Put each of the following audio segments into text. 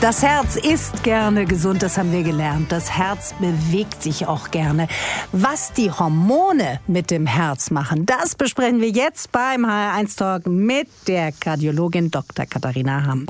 Das Herz ist gerne gesund, das haben wir gelernt. Das Herz bewegt sich auch gerne. Was die Hormone mit dem Herz machen, das besprechen wir jetzt beim HR1 Talk mit der Kardiologin Dr. Katharina Hamm.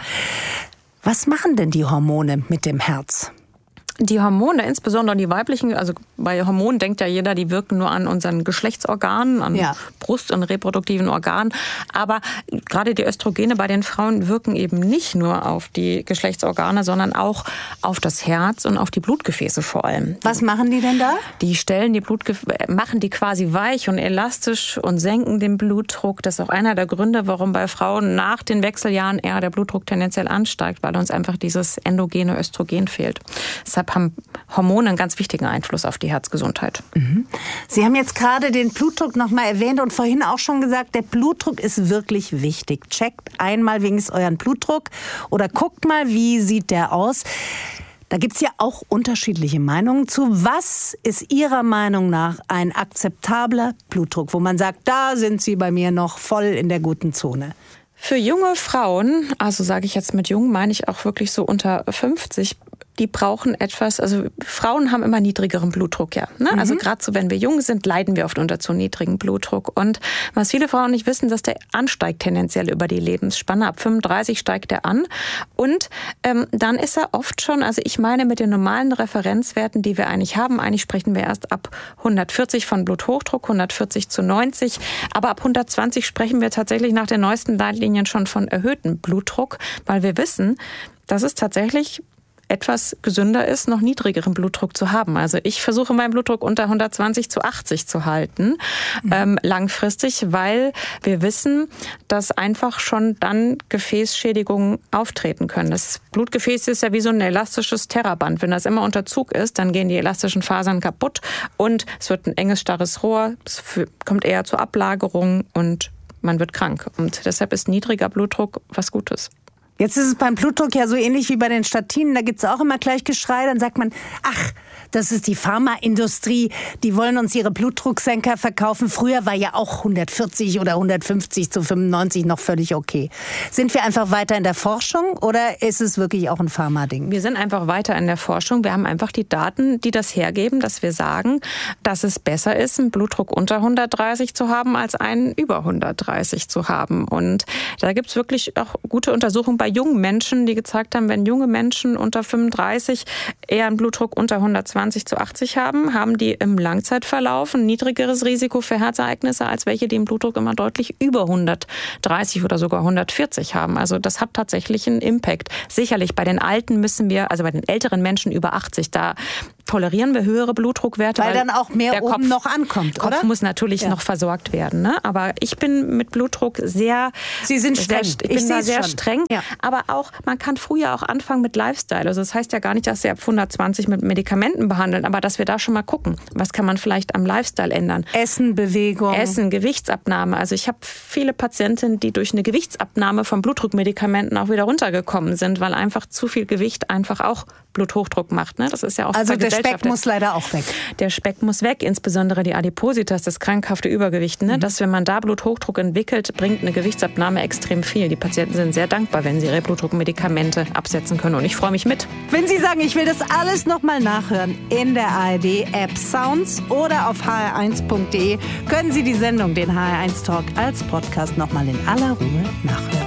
Was machen denn die Hormone mit dem Herz? Die Hormone, insbesondere die weiblichen, also bei Hormonen denkt ja jeder, die wirken nur an unseren Geschlechtsorganen, an Brust- und reproduktiven Organen. Aber gerade die Östrogene bei den Frauen wirken eben nicht nur auf die Geschlechtsorgane, sondern auch auf das Herz und auf die Blutgefäße vor allem. Was machen die denn da? Die stellen machen die quasi weich und elastisch und senken den Blutdruck. Das ist auch einer der Gründe, warum bei Frauen nach den Wechseljahren eher der Blutdruck tendenziell ansteigt, weil uns einfach dieses endogene Östrogen fehlt. Deshalb haben Hormone einen ganz wichtigen Einfluss auf die Herzgesundheit. Sie haben jetzt gerade den Blutdruck noch mal erwähnt und vorhin auch schon gesagt, der Blutdruck ist wirklich wichtig. Checkt einmal wenigstens euren Blutdruck oder guckt mal, wie sieht der aus. Da gibt es ja auch unterschiedliche Meinungen zu. Was ist Ihrer Meinung nach ein akzeptabler Blutdruck, wo man sagt, da sind Sie bei mir noch voll in der guten Zone? Für junge Frauen, also sage ich jetzt mit jung, meine ich auch wirklich so unter 50, die brauchen etwas, also Frauen haben immer niedrigeren Blutdruck, ja. Ne? Also gerade so, wenn wir jung sind, leiden wir oft unter zu niedrigen Blutdruck. Und was viele Frauen nicht wissen, dass der ansteigt tendenziell über die Lebensspanne. Ab 35 steigt er an. Und dann ist er oft schon, also ich meine mit den normalen Referenzwerten, die wir eigentlich haben, eigentlich sprechen wir erst ab 140 von Bluthochdruck, 140 zu 90. Aber ab 120 sprechen wir tatsächlich nach den neuesten Leitlinien schon von erhöhtem Blutdruck, weil wir wissen, dass es tatsächlich etwas gesünder ist, noch niedrigeren Blutdruck zu haben. Also ich versuche meinen Blutdruck unter 120 zu 80 zu halten, langfristig, weil wir wissen, dass einfach schon dann Gefäßschädigungen auftreten können. Das Blutgefäß ist ja wie so ein elastisches Terraband. Wenn das immer unter Zug ist, dann gehen die elastischen Fasern kaputt und es wird ein enges, starres Rohr, es kommt eher zur Ablagerung und man wird krank. Und deshalb ist niedriger Blutdruck was Gutes. Jetzt ist es beim Blutdruck ja so ähnlich wie bei den Statinen. Da gibt es auch immer gleich Geschrei. Dann sagt man, ach, das ist die Pharmaindustrie. Die wollen uns ihre Blutdrucksenker verkaufen. Früher war ja auch 140 oder 150 zu 95 noch völlig okay. Sind wir einfach weiter in der Forschung oder ist es wirklich auch ein Pharma-Ding? Wir sind einfach weiter in der Forschung. Wir haben einfach die Daten, die das hergeben, dass wir sagen, dass es besser ist, einen Blutdruck unter 130 zu haben, als einen über 130 zu haben. Und da gibt es wirklich auch gute Untersuchungen bei jungen Menschen, die gezeigt haben, wenn junge Menschen unter 35 eher einen Blutdruck unter 120 zu 80 haben die im Langzeitverlauf ein niedrigeres Risiko für Herzereignisse, als welche, die einen Blutdruck immer deutlich über 130 oder sogar 140 haben. Also das hat tatsächlich einen Impact. Sicherlich bei den Alten müssen wir, also bei den älteren Menschen über 80, da tolerieren wir höhere Blutdruckwerte. Weil dann auch mehr oben noch ankommt, oder? Der Kopf muss natürlich noch versorgt werden. Ne? Aber ich bin mit Blutdruck Sie sind streng. Ich bin da sehr streng. Ja. Aber auch, man kann früher auch anfangen mit Lifestyle. Also das heißt ja gar nicht, dass Sie ab 120 mit Medikamenten behandeln, aber dass wir da schon mal gucken, was kann man vielleicht am Lifestyle ändern. Essen, Bewegung. Essen, Gewichtsabnahme. Also ich habe viele Patientinnen, die durch eine Gewichtsabnahme von Blutdruckmedikamenten auch wieder runtergekommen sind, weil einfach zu viel Gewicht einfach auch Bluthochdruck macht. Ne? Das ist ja auch also der Speck muss leider auch weg. Der Speck muss weg, insbesondere die Adipositas, das krankhafte Übergewicht. Ne? Dass, wenn man da Bluthochdruck entwickelt, bringt eine Gewichtsabnahme extrem viel. Die Patienten sind sehr dankbar, wenn sie ihre Blutdruckmedikamente absetzen können. Und ich freue mich mit. Wenn Sie sagen, ich will das alles nochmal nachhören in der ARD-App Sounds oder auf hr1.de, können Sie die Sendung, den HR1 Talk, als Podcast nochmal in aller Ruhe nachhören.